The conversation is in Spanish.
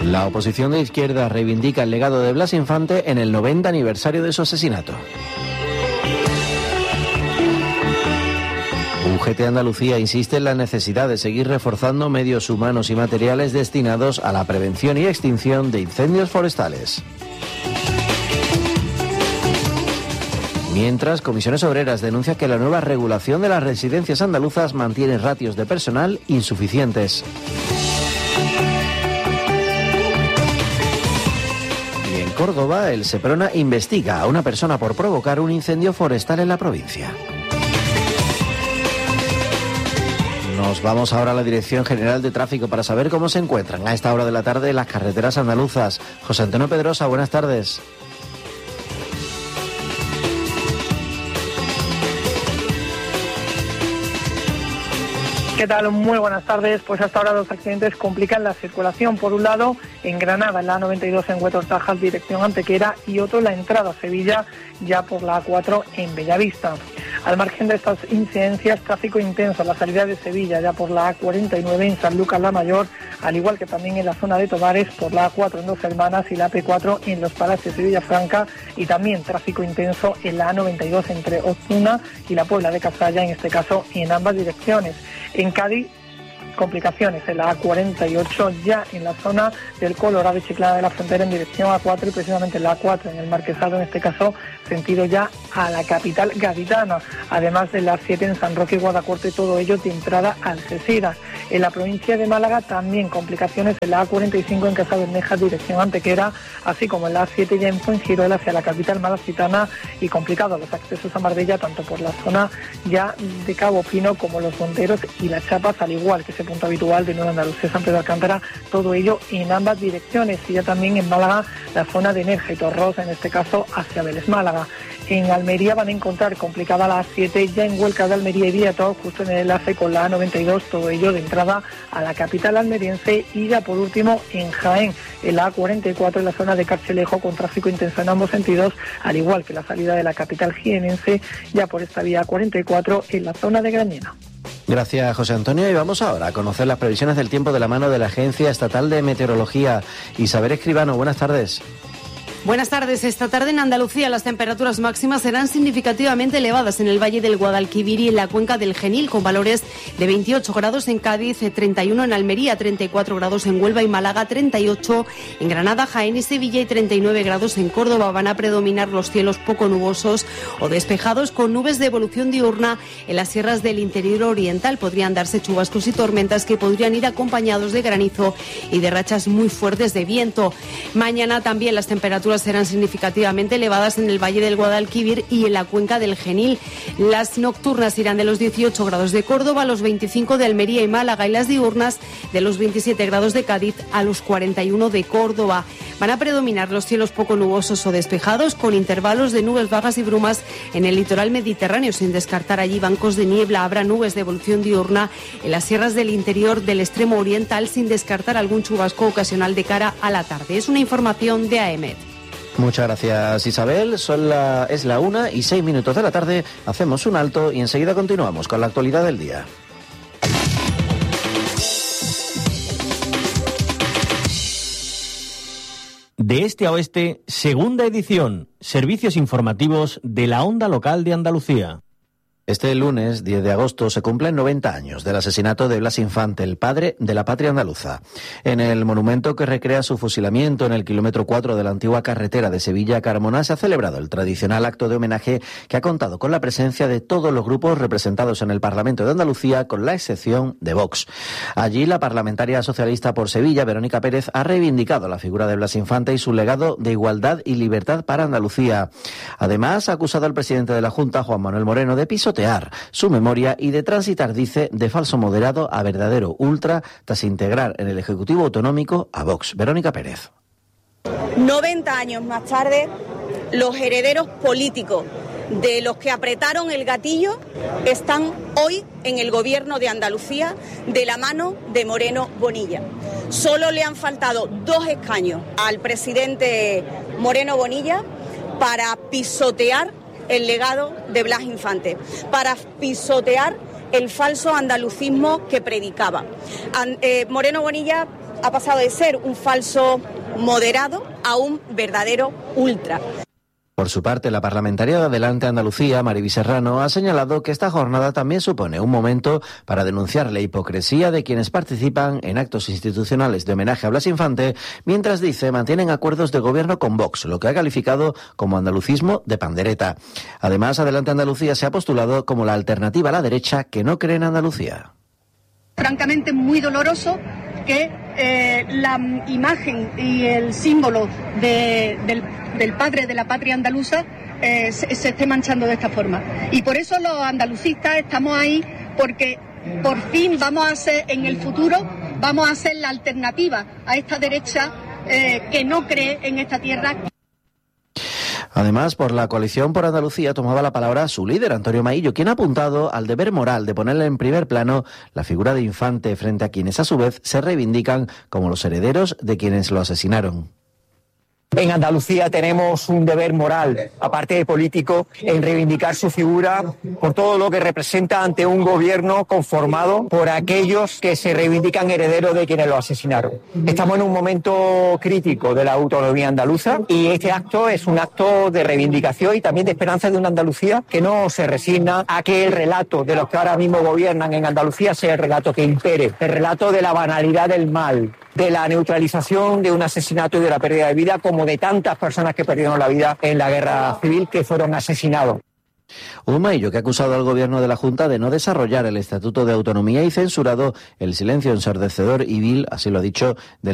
La oposición de izquierda reivindica el legado de Blas Infante en el 90 aniversario de su asesinato. UGT Andalucía insiste en la necesidad de seguir reforzando medios humanos y materiales destinados a la prevención y extinción de incendios forestales. Mientras, Comisiones Obreras denuncia que la nueva regulación de las residencias andaluzas mantiene ratios de personal insuficientes. Y en Córdoba, el Seprona investiga a una persona por provocar un incendio forestal en la provincia. Nos vamos ahora a la Dirección General de Tráfico para saber cómo se encuentran a esta hora de la tarde las carreteras andaluzas. José Antonio Pedrosa, buenas tardes. ¿Qué tal? Muy buenas tardes. Pues hasta ahora los accidentes complican la circulación. Por un lado, en Granada, en la A92 en Huetor-Tajas, dirección Antequera, y otro en la entrada a Sevilla, ya por la A4 en Bellavista. Al margen de estas incidencias, tráfico intenso a la salida de Sevilla, ya por la A49 en Sanlúcar la Mayor, al igual que también en la zona de Tomares, por la A4 en Dos Hermanas y la AP4 en Los Palacios de Villafranca, y también tráfico intenso en la A92 entre Ozuna y la Puebla de Cazalla, en este caso en ambas direcciones. En Cádiz, complicaciones en la A48 ya en la zona del Colorado y Chiclana de la Frontera en dirección A4 y precisamente en la A4 en el Marquesado, en este caso sentido ya a la capital gaditana, además de la 7 en San Roque y Guadacorte, todo ello de entrada a Algeciras. En la provincia de Málaga también complicaciones en la A45 en Casabermeja dirección Antequera, así como en la A7 ya en Fuengirola hacia la capital malacitana, y complicados los accesos a Marbella tanto por la zona ya de Cabo Pino como Los Monteros y Las Chapas, al igual que ese punto habitual de Nueva Andalucía, San Pedro de Alcántara, todo ello en ambas direcciones, y ya también en Málaga la zona de Nerja y Torros, en este caso hacia Vélez Málaga. En Almería van a encontrar complicada la A7 ya en Huelca de Almería y Vieto, justo en el enlace con la A92, todo ello de entrada a la capital almeriense, y ya por último en Jaén, en la A44 en la zona de Carcelejo, con tráfico intenso en ambos sentidos, al igual que la salida de la capital jienense, ya por esta vía 44 en la zona de Grañena. Gracias, José Antonio. Y vamos ahora a conocer las previsiones del tiempo de la mano de la Agencia Estatal de Meteorología. Isabel Escribano, buenas tardes. Buenas tardes. Esta tarde en Andalucía las temperaturas máximas serán significativamente elevadas en el Valle del Guadalquivir y en la cuenca del Genil, con valores de 28 grados en Cádiz, 31 en Almería, 34 grados en Huelva y Málaga, 38 en Granada, Jaén y Sevilla y 39 grados en Córdoba. Van a predominar los cielos poco nubosos o despejados, con nubes de evolución diurna en las sierras del interior oriental. Podrían darse chubascos y tormentas que podrían ir acompañados de granizo y de rachas muy fuertes de viento. Mañana también las temperaturas serán significativamente elevadas en el Valle del Guadalquivir y en la cuenca del Genil. Las nocturnas irán de los 18 grados de Córdoba a los 25 de Almería y Málaga, y las diurnas de los 27 grados de Cádiz a los 41 de Córdoba. Van a predominar los cielos poco nubosos o despejados, con intervalos de nubes bajas y brumas en el litoral mediterráneo, sin descartar allí bancos de niebla. Habrá nubes de evolución diurna en las sierras del interior del extremo oriental, sin descartar algún chubasco ocasional de cara a la tarde. Es una información de AEMET. Muchas gracias, Isabel. Es la 1:06 de la tarde. Hacemos un alto y enseguida continuamos con la actualidad del día. De este a oeste, segunda edición. Servicios informativos de la Onda Local de Andalucía. Este lunes, 10 de agosto, se cumplen 90 años del asesinato de Blas Infante, el padre de la patria andaluza. En el monumento que recrea su fusilamiento en el kilómetro 4 de la antigua carretera de Sevilla a Carmona, se ha celebrado el tradicional acto de homenaje que ha contado con la presencia de todos los grupos representados en el Parlamento de Andalucía, con la excepción de Vox. Allí, la parlamentaria socialista por Sevilla, Verónica Pérez, ha reivindicado la figura de Blas Infante y su legado de igualdad y libertad para Andalucía. Además, ha acusado al presidente de la Junta, Juan Manuel Moreno, de pisotear su memoria y de transitar, dice, de falso moderado a verdadero ultra, tras integrar en el Ejecutivo Autonómico a Vox. Verónica Pérez. 90 años más tarde, los herederos políticos de los que apretaron el gatillo están hoy en el gobierno de Andalucía de la mano de Moreno Bonilla. Solo le han faltado 2 escaños al presidente Moreno Bonilla para pisotear el legado de Blas Infante, para pisotear el falso andalucismo que predicaba. Moreno Bonilla ha pasado de ser un falso moderado a un verdadero ultra. Por su parte, la parlamentaria de Adelante Andalucía, Mariby Serrano, ha señalado que esta jornada también supone un momento para denunciar la hipocresía de quienes participan en actos institucionales de homenaje a Blas Infante, mientras, dice, mantienen acuerdos de gobierno con Vox, lo que ha calificado como andalucismo de pandereta. Además, Adelante Andalucía se ha postulado como la alternativa a la derecha que no cree en Andalucía. Francamente, muy doloroso que la imagen y el símbolo del padre de la patria andaluza se esté manchando de esta forma. Y por eso los andalucistas estamos ahí, porque por fin vamos a ser, en el futuro, vamos a ser la alternativa a esta derecha que no cree en esta tierra. Además, por la coalición por Andalucía tomaba la palabra su líder, Antonio Maillo, quien ha apuntado al deber moral de ponerle en primer plano la figura de Infante frente a quienes a su vez se reivindican como los herederos de quienes lo asesinaron. En Andalucía tenemos un deber moral, aparte de político, en reivindicar su figura por todo lo que representa ante un gobierno conformado por aquellos que se reivindican herederos de quienes lo asesinaron. Estamos en un momento crítico de la autonomía andaluza y este acto es un acto de reivindicación y también de esperanza de una Andalucía que no se resigna a que el relato de los que ahora mismo gobiernan en Andalucía sea el relato que impere, el relato de la banalidad del mal, de la neutralización de un asesinato y de la pérdida de vida, como de tantas personas que perdieron la vida en la guerra civil que fueron asesinados. Un Maillo que ha acusado al gobierno de la Junta de no desarrollar el Estatuto de Autonomía y censurado el silencio ensordecedor y vil, así lo ha dicho, del